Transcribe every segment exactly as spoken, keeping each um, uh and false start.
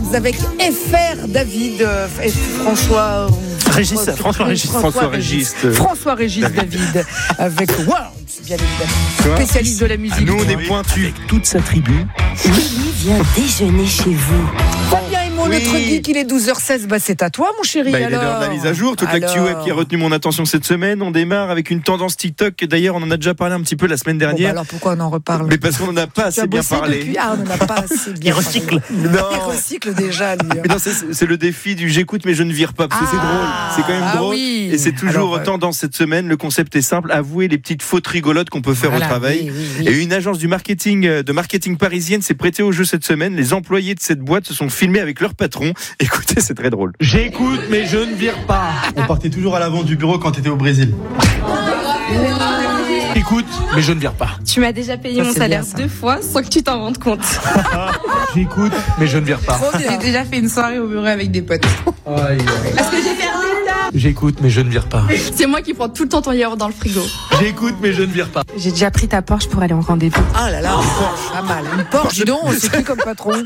Words avec F R David euh, et François Régis, François, François Régis, François Régis, François Régis David avec Words, bien évidemment, spécialiste de la musique. Nous on est pointus avec toute sa tribu. Willy vient déjeuner chez vous. Fabien et mon Oui. notre geek, il est douze heures seize, bah c'est à toi mon chéri. Bah, il est alors. l'heure de la mise à jour, toute l'actu Alors. web qui a retenu mon attention cette semaine. On démarre avec une tendance TikTok. D'ailleurs, on en a déjà parlé un petit peu la semaine Bon, bah dernière. alors pourquoi on en reparle? Mais parce qu'on n'en a pas Tu as assez bien bossé parlé. depuis... Ah, on n'en a pas assez bien Il recycle. parlé. Non. Il recycle déjà lui. hein. Mais non, c'est, c'est le défi du j'écoute mais je ne vire pas parce que c'est Ah. drôle, c'est quand même Ah drôle oui. et c'est toujours Alors, euh, tendance cette semaine. Le concept est simple, avouez les petites fautes rigolotes qu'on peut faire Voilà, au travail. oui, oui, oui. Et une agence du marketing euh, de marketing parisienne s'est prêtée au jeu cette semaine. Les employés de cette boîte se sont filmés avec leur patron. Écoutez, c'est très drôle. J'écoute, mais je ne vire pas. On partait toujours à l'avant du bureau quand t'étais au Brésil. J'écoute, mais je ne vire pas. Tu m'as déjà payé Ça, mon c'est salaire bien, ça. deux fois sans que tu t'en rendes compte. J'écoute, mais je ne vire pas. Trop bien. J'ai déjà fait une soirée au bureau avec des potes. Parce que j'ai perdu le taf. J'écoute, mais je ne vire pas. C'est moi qui prends tout le temps ton yaourt dans le frigo. J'écoute, mais je ne vire pas. J'ai déjà pris ta Porsche pour aller en rendez-vous. Ah là là, une Porsche, pas mal. Une Porsche, dis donc, c'est qui comme patron?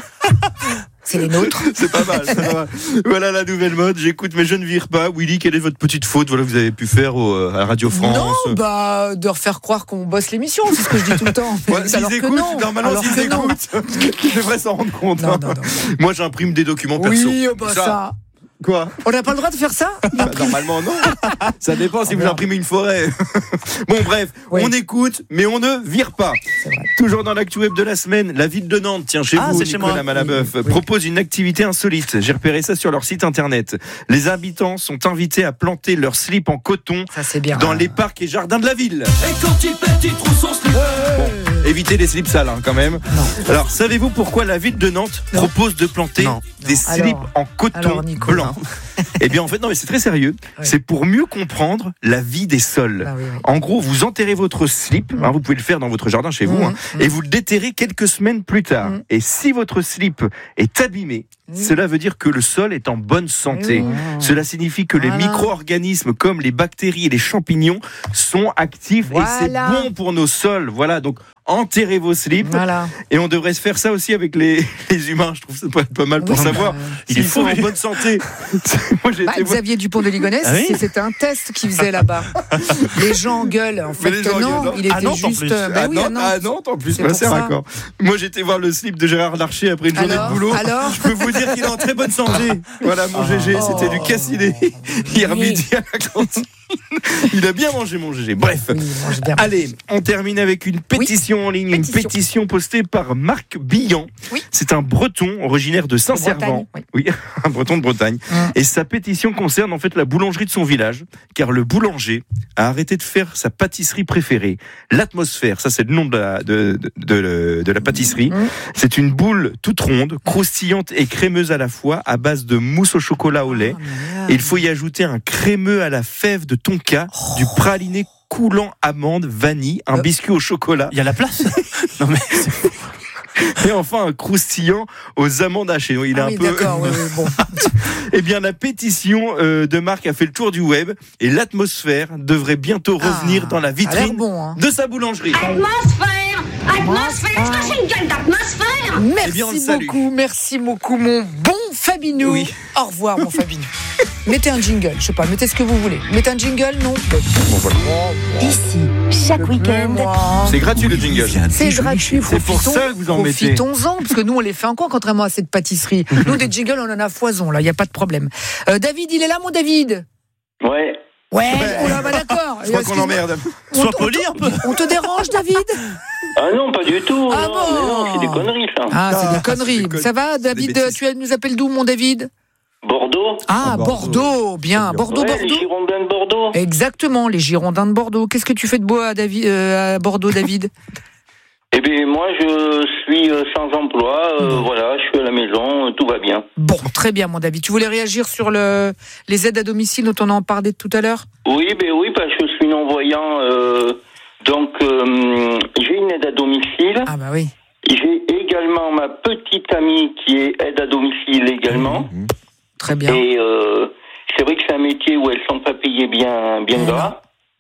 C'est les nôtres. C'est pas mal, c'est pas mal. Voilà la nouvelle mode. J'écoute mais je ne vire pas. Willy, quelle est votre petite faute voilà, que vous avez pu faire au, à Radio France? Non, bah, de refaire croire qu'on bosse l'émission, c'est ce que je dis tout le temps. Ouais, Mais s'ils alors que écoutent, non. normalement Alors s'ils que non. écoutent, ils devraient s'en rendre compte. Non, hein. non, non. Moi j'imprime des documents perso. Oui, oh bah ça. Quoi? On n'a pas le droit de faire ça? Bah, normalement non. Ça dépend si vous imprimez une forêt. Bon bref, Oui. on écoute mais on ne vire pas. C'est vrai. Toujours dans l'actu web de la semaine, la ville de Nantes, tiens chez Ah, vous c'est chez Nicolas moi. Malabeuf, Oui, oui. propose une activité insolite. J'ai repéré ça sur leur site internet. Les habitants sont invités à planter leur slip en coton Ça, c'est bien. dans les parcs et jardins de la ville. Et quand il pète, il trouve son slip. Évitez les slips sales hein, quand même. Alors savez-vous pourquoi la ville de Nantes Non. propose de planter Non. des Non. slips Alors- en coton alors, Nico, blanc? Eh bien en fait non mais c'est très sérieux. Ouais. C'est pour mieux comprendre la vie des sols. Ah oui, oui. En gros, vous enterrez votre slip, hein, vous pouvez le faire dans votre jardin chez vous, Mmh, hein, mmh. et vous le déterrez quelques semaines plus tard. Mmh. Et si votre slip est abîmé, Mmh. cela veut dire que le sol est en bonne santé. Mmh. Cela signifie que les Voilà. micro-organismes comme les bactéries et les champignons sont actifs Voilà. et c'est bon pour nos sols. Voilà, donc enterrez vos slips. Voilà. Et on devrait se faire ça aussi avec les, les humains. Je trouve que ça peut être pas mal pour Oui, savoir bah, s'ils il est sont fou, en lui. bonne santé. Moi, j'ai Bah, été voir- Xavier Dupont de Ligonnès, Ah oui c'était un test qu'il faisait là-bas. Les gens gueulent. En fait, les gens non, gueulent, non. il était À Nantes, en juste. plus. euh, bah à oui, à Nantes, Nantes. à Nantes, en plus, C'est bah, pour c'est ça. raccord. Moi j'étais voir le slip de Gérard Larcher après une journée Alors, de boulot. alors Je peux vous dire qu'il est en très bonne santé. Voilà mon G G, c'était du cassiné hier Oui. midi à la cantine. Il a bien mangé mon G G. Bref. Oui, il mange bien. Allez, on termine avec une pétition en ligne, une pétition. pétition postée par Marc Billan. Oui. C'est un Breton originaire de Saint-Servant. Bretagne, oui. Oui, un Breton de Bretagne. Hum. Et sa pétition concerne en fait la boulangerie de son village, car le boulanger a arrêté de faire sa pâtisserie préférée. L'atmosphère, ça c'est le nom de la, de, de, de, de la pâtisserie. Hum. C'est une boule toute ronde, croustillante et crémeuse à la fois, à base de mousse au chocolat au lait. Oh, mais là, Et il faut y ajouter un crémeux à la fève de tonka, Oh. du praliné coulant amande, vanille, un Euh. biscuit au chocolat Il y a la place. Non mais c'est fou. et enfin un croustillant aux amandes hachées. Il est Ah un oui, peu. d'accord, oui, oui, bon. Eh bien, la pétition euh, de Marc a fait le tour du web et l'atmosphère devrait bientôt revenir Ah, dans la ça a l'air vitrine bon, hein. de sa boulangerie. Atmosphère, atmosphère, est-ce que c'est une gueule d'atmosphère? Merci Eh bien, on le salue. beaucoup, merci beaucoup, mon bon Fabinou. Oui. Au revoir, mon Fabinou. Mettez un jingle, je sais pas, mettez ce que vous voulez. Mettez un jingle, non? Bon, voilà. Ici, chaque week-end. Moi. C'est gratuit le jingle. C'est gratuit, C'est pour profitons- ça que vous en mettez. Profitons-en, parce que nous, on les fait encore, contrairement à cette pâtisserie. Nous, des jingles, on en a foison, là, il n'y a pas de problème. Euh, David, il est là, mon David? Ouais. Ouais, oh là, bah d'accord. Je crois qu'on l'emmerde. On- Sois on- poli un peu. On te dérange, David? Ah non, pas du tout. Ah non, bon mais non, c'est des conneries, ça. Ah, c'est Ah, des c'est conneries. des con- Ça va, c'est des David? bêtises. Tu nous appelles d'où, mon David? Bordeaux. Ah, Ah, Bordeaux. Bordeaux. Bien. C'est bien. Bordeaux, Ouais, les Bordeaux. Girondins de Bordeaux. Exactement, les Girondins de Bordeaux. Qu'est-ce que tu fais de beau à, David, euh, à Bordeaux, David? Eh bien, moi, je suis euh, sans emploi. euh, Bon. Voilà, je suis à la maison, euh, tout va bien. Bon, très bien, mon David. Tu voulais réagir sur le, les aides à domicile dont on en parlait tout à l'heure? Oui, ben oui, parce que je suis non-voyant. euh, donc, euh, j'ai une aide à domicile. Ah bah oui. J'ai également ma petite amie qui est aide à domicile également. Mmh. Très bien. Et euh, c'est vrai que c'est un métier où elles sont pas payées bien, bien Mmh. gras.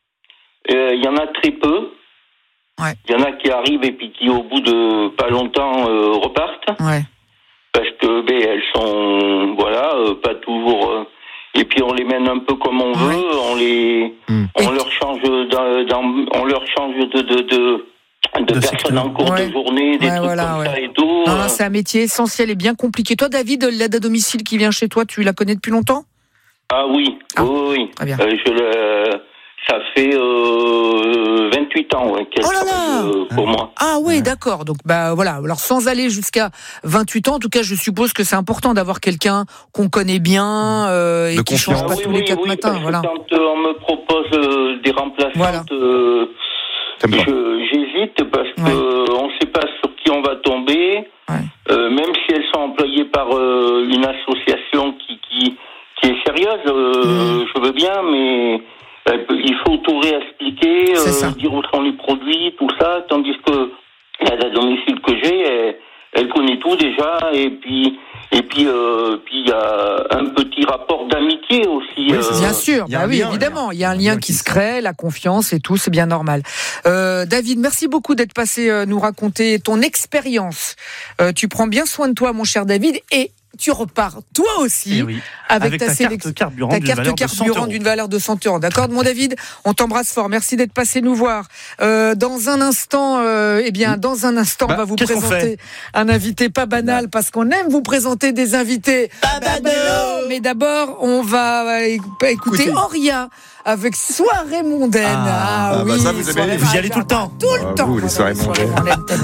Euh, Il y en a très peu. Il Ouais. y en a qui arrivent et puis qui, au bout de pas longtemps, euh, repartent. Ouais. parce que ben, elles sont, voilà, euh, pas toujours. Euh, et puis on les mène un peu comme on veut, ouais. on les, mmh. on et leur change, dans, dans, on leur change de de de, de, de personnes en cours ouais. de journée, des ouais, trucs voilà, comme ouais. ça et tout. Non, non, c'est un métier essentiel et bien compliqué. Toi, David, l'aide à domicile qui vient chez toi, tu la connais depuis longtemps ? Ah oui, ah, oui, oui. Très bien. Euh, je le, ça fait euh, vingt-huit ans ouais, qu'elle oh là travaille là euh, pour moi. Ah oui, ouais. d'accord. Donc bah voilà. Alors sans aller jusqu'à vingt-huit ans, en tout cas, je suppose que c'est important d'avoir quelqu'un qu'on connaît bien euh, et de qui change pas ah, oui, tous oui, les quatre oui, matins. Voilà. Quand euh, on me propose euh, des remplaçantes, voilà. euh, je, j'hésite parce ouais. que on ne sait pas sur qui on va tomber. Ouais. Euh, même si elles sont employées par euh, une association qui qui qui est sérieuse, euh, mmh. je veux bien, mais euh, il faut tout réexpliquer, euh, dire où sont les produits, tout ça, tandis que la domicile que j'ai, elle, elle connaît tout déjà, et puis et puis euh, puis il y a un petit rapport d'amitié aussi. Oui, euh, bien sûr, bah oui, lien, évidemment, il y a un lien qui se crée, la confiance et tout, c'est bien normal. Euh, David, merci beaucoup d'être passé euh, nous raconter ton expérience. Euh, tu prends bien soin de toi, mon cher David, et tu repars toi aussi oui. avec, avec ta, ta sélection, carte carburant, ta d'une, carte valeur carburant d'une valeur de cent euros. D'accord, mon David, on t'embrasse fort. Merci d'être passé nous voir. Euh, dans un instant, euh, eh bien, dans un instant, bah, on va vous présenter un invité pas banal parce qu'on aime vous présenter des invités pas banaux. Mais d'abord, on va écouter Écoutez. Auria avec Soirée mondaine. Ah, ah, ah oui, bah ça, vous, avez, vous y allez tout le temps. Tout le ah, temps. Vous, les soirées mondaines.